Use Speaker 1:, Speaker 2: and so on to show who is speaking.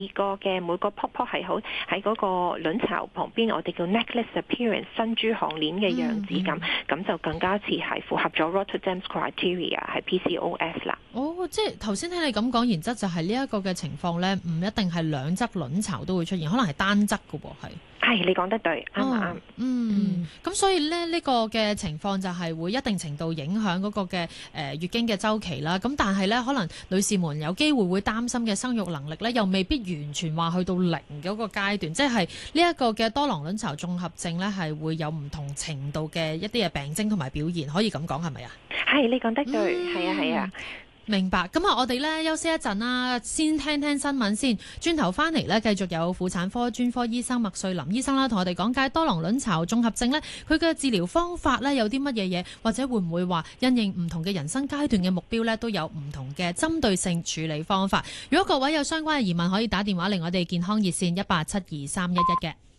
Speaker 1: 個嘅每個泡泡係好喺嗰個卵巢旁邊，我哋叫 necklace appearance 珍珠項鏈嘅樣子咁就更加似係符合咗 Rotterdam's criteria 係 PCOS 啦。
Speaker 2: 哦，即係頭先聽你咁講，然則就係呢一個嘅情況咧，唔一定係兩側卵巢都會出現，可能係單側㗎喎，
Speaker 1: 係你講得對，啱唔啱？
Speaker 2: 咁所以咧呢個嘅情況就係會一定程度影響嗰個嘅月經嘅週期啦。咁但係咧，可能女士們有機會會擔心嘅生育能力咧，又未必完全話去到零嗰個階段，即係呢一個嘅多囊卵巢綜合症咧，係會有唔同程度嘅一啲嘅病徵同埋表現，可以咁講係咪啊？
Speaker 1: 係你講得對，係啊。
Speaker 2: 明白，咁我哋咧休息一陣啦，先聽聽新聞先。轉頭翻嚟咧，繼續有婦產科專科醫生麥瑞林醫生啦，同我哋講解多囊卵巢綜合症咧，佢嘅治療方法咧有啲乜嘢嘢，或者會唔會話因應唔同嘅人生階段嘅目標咧，都有唔同嘅針對性處理方法。如果各位有相關嘅疑問，可以打電話嚟我哋健康熱線187231嘅。